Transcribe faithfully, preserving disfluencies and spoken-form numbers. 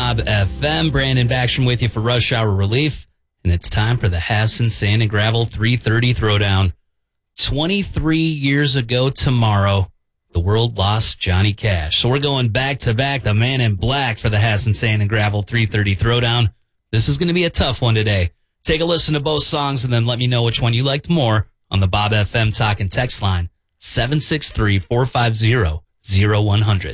Bob F M. Brandon Backstrom with you for Rush Hour Relief. And it's time for the Hassan Sand and Gravel three thirty Throwdown. twenty-three years ago tomorrow, the world lost Johnny Cash. So we're going back to back, the man in black for the Hassan Sand and Gravel three thirty Throwdown. This is going to be a tough one today. Take a listen to both songs and then let me know which one you liked more on the Bob F M Talk and Text line, seven six three, four five zero, zero one zero zero.